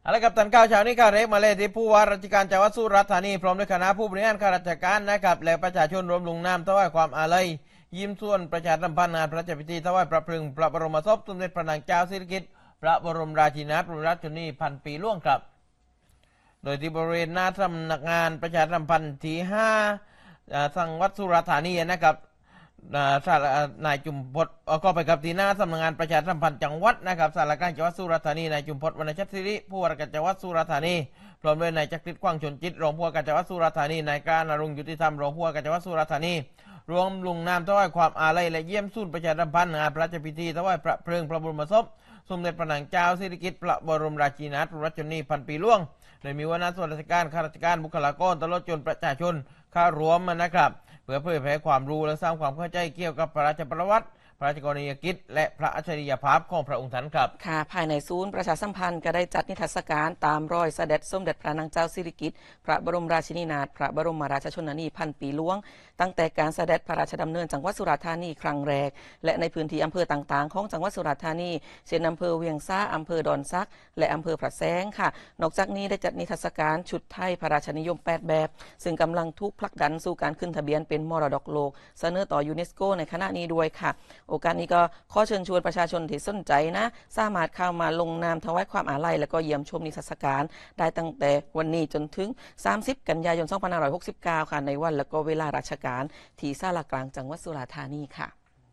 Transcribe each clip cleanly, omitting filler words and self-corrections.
อะไรกับตันข่าวเช้านี้ข่าวเล็กมาเลยที่ผู้ว่าราชการจังหวัดสุราษฎร์ธานีพร้อมด้วยคณะผู้บริหารข้าราชการนะครับและประชาชนรวมลงนามถวายความอาลัยยิ้มส่วนประชาสัมพันธ์งานพระราชพิธีถวายพระเพลิงพระบรมศพสมเด็จพระนางเจ้าสิริกิติ์พระบรมราชินีนาถบรมราชชนนีพันปีหลวงครับโดยที่บริเวณหน้าสำนักงานประชาสัมพันธ์ที่5จังหวัดสุราษฎร์ธานีนะครับนายจุมพลก็ไปกับที่หน้าสำนักงานประชาสัมพันธ์จังหวัดนะครับสารกลางจังหวัดสุราษฎร์ธานีนายจุมพลวรรณชัดศิริผู้ว่าราชการจังหวัดสุราษฎร์ธานีพร้อมด้วยนายจักริดกว้างชนจิตรองผู้ว่าการจังหวัดสุราษฎร์ธานีนายการณรงค์ยุติธรรมรองผู้ว่าการจังหวัดสุราษฎร์ธานีรวมลงนามถวายความอาลัยและเยี่ยมศูนย์ประชาสัมพันธ์งานพระราชพิธีถวายพระเพลิงพระบรมศพสมเด็จพระนางเจ้าสิริกิติ์พระบรมราชินีนาถบรมราชชนนีพันปีหลวงโดยมีหัวหน้าส่วนราชการข้าราชการบุคลากรตลอดจนประชาชนเข้าร่วมนะครับเพื่อเผยแพร่ความรู้และสร้างความเข้าใจเกี่ยวกับพระราชประวัติพระราชกรณียกิจและพระอัจฉริยภาพของพระองค์ท่านครับค่ะภายในศูนย์ประชาสัมพันธ์ก็ได้จัดนิทรรศการตามรอยเสด็จสมเด็จพระนางเจ้าสิริกิติ์พระบรมราชินีนาถพระบรมราชชนนีพันปีหลวงตั้งแต่การเสด็จพระราชดำเนินจังหวัดสุราษฎร์ธานีครั้งแรกและในพื้นที่อำเภอต่างๆของจังหวัดสุราษฎร์ธานีเช่นอำเภอเวียงซ่าอำเภอดอนซักและอำเภอพระแสงค่ะนอกจากนี้ได้จัดนิทรรศการชุดไทยพระราชนิยม8แบบซึ่งกำลังถูกผลักดันสู่การขึ้นทะเบียนเป็นมรดกโลกเสนอต่อยูเนสโกในขณะนี้ด้วยค่ะโอกาสนี้ก็ขอเชิญชวนประชาชนที่สนใจนะสามารถเข้ามาลงนามถวายความอาลัยและก็เยี่ยมชมนิทรรศการได้ตั้งแต่วันนี้จนถึง30 กันยายน 2569 ค่ะในวันและก็เวลาราชการที่ศาลากลางจังหวัดสุราษฎร์ธานีค่ะ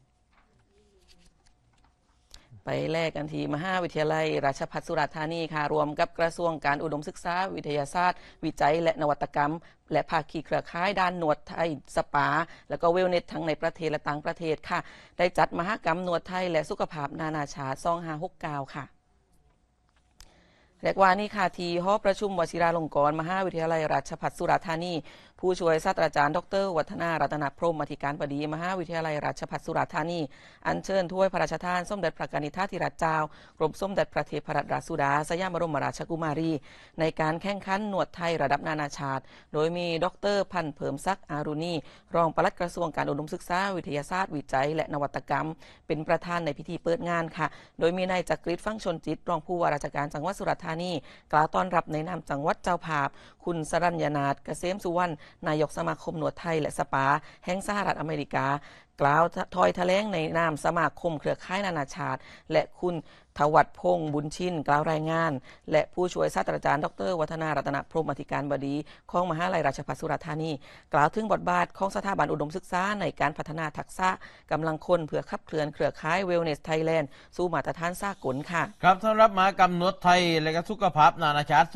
ไปแลกกันที่มหาวิทยาลัยราชภัฏสุราษฎร์ธานีค่ะรวมกับกระทรวงการอุดมศึกษาวิทยาศาสตร์วิจัยและนวัตกรรมและภาคีเครือข่ายด้านนวดไทยสปาและก็เวลเนสทั้งในประเทศและต่างประเทศค่ะได้จัดมหกรรมนวดไทยและสุขภาพนานาชาติ2569ค่ะเรียกว่านี่ค่ะที่หอประชุมวชิราลงกรณ์มหาวิทยาลัยราชภัฏสุราษฎร์ธานีผู้ช่วยศาสตราจารย์ดร.วัฒนารัตนพรหมอธิการบดีมหาวิทยาลัยราชภัฏสุราษฎร์ธานีอัญเชิญถ้วยพระราชทานสมเด็จพระกนิษฐาธิราชเจ้ากรมสมเด็จพระเทพรัตนราชสุดาสยามบรมราชกุมารีในการแข่งขันนวดไทยระดับนานาชาติโดยมีดร.พันธ์เผิมศักดิ์อารุณีรองปลัดกระทรวงการอุดมศึกษาวิทยาศาสตร์วิจัยและนวัตกรรมเป็นประธานในพิธีเปิดงานค่ะโดยมีนายจักริดฟังชนจิตรองผู้ว่าราชการจังหวัดสุราษฎร์ธานีกล่าวต้อนรับในนามจังหวัดเจ้าภาพคุณสรัญญนาถเกษมสุวรรณนายกสมาคมนวดไทยและสปาแห่งสหรัฐอเมริกากล่าวถอยแถลงในนามสมาคมเครือข่ายนานาชาติและคุณทวัฒน์พงษ์บุญชินกล่าวรายงานและผู้ช่วยศาสตราจารย์ดร.วัฒนารัตนพรหมอธิการบดีของมหาวิทยาลัยราชภัฏสุราษฎร์ธานีกล่าวถึงบทบาทของสถาบันอุดมศึกษาในการพัฒนาทักษะกำลังคนเพื่อขับเคลื่อนเครือข่ายเวลเนสไทยแลนด์สู่มาตรฐานสากลค่ะครับสำหรับมหกรรมนวดไทยและก็สุขภาพนานาชาติ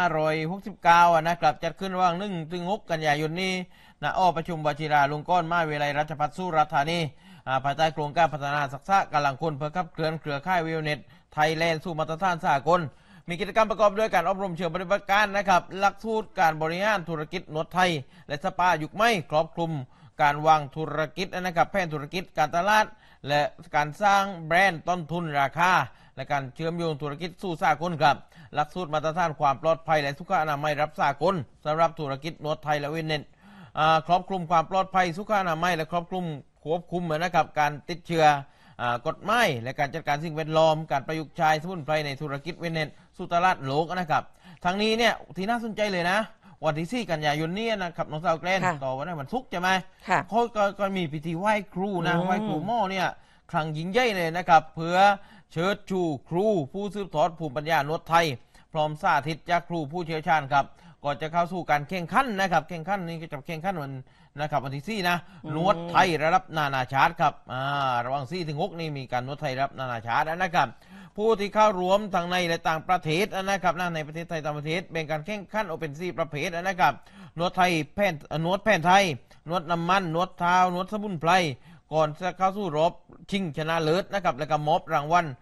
2569นะครับจัดขึ้นระหว่าง1 ถึง 6 กันยายนนี้ณ หอประชุมวชิราลงกรณ์มหาวิทยาลัยราชภัฏสุราษฎร์ธานีภายใต้โครงการพัฒนาทักษะกำลังคนเพื่อขับเคลื่อนเครือข่ายเวลเนสไทยแลนด์สู่มาตรฐานสากลมีกิจกรรมประกอบด้วยการอบรมเชิงปฏิบัติการนะครับหลักสูตรการบริหารธุรกิจนวดไทยและสปายุคใหม่ครอบคลุมการวางธุรกิจนะครับแผนธุรกิจการตลาดและการสร้างแบรนด์ต้นทุนราคาและการเชื่อมโยงธุรกิจสู่สากลครับหลักสูตรมาตรฐานความปลอดภัยและสุขอนามัยรับสากลสำหรับธุรกิจนวดไทยและเวลเนสครอบคลุมความปลอดภัยสุขอนามัยและครอบคลุมควบคุมนะครับการติดเชื้อกฎหมายและการจัดการสิ่งแวดล้อมการประยุกต์ใช้สมุนไพรในธุรกิจเวลเนสสู่ตลาดโลกนะครับทั้งนี้เนี่ยที่น่าสนใจเลยนะวันที่4 กันยายนนี้นะครับน้องสาวแกลนต่อวันศุกร์ใช่ไหมเขาก็มีพิธีไหว้ครูนะไหว้ครูหม้อเนี่ยครั้งยิ่งใหญ่เลยนะครับเพื่อเชิดชูครูผู้สืบทอดภูมิปัญญานวดไทยพร้อมสาธิตจากครูผู้เชี่ยวชาญครับก่อนจะเข้าสู่การแข่งขันนะครับแข่งขันนี้ก็จะแข่งขันวันนะครับวันที่4นะนวดไทยระดับนานาชาติครับระหว่าง4 ถึง 6นี่มีการนวดไทยระดับนานาชาตินะครับผู้ที่เข้ารวมทั้งในและต่างประเทศนะครับในประเทศไทยต่างประเทศแบ่งการแข่งขันออกเป็น4 ประเภทนะครับนวดไทยนวดแผนไทยนวดน้ำมันนวดเท้านวดสมุนไพรก่อนจะเข้าสู่รอบชิงชนะเลิศนะครับและก็มอบรางวัล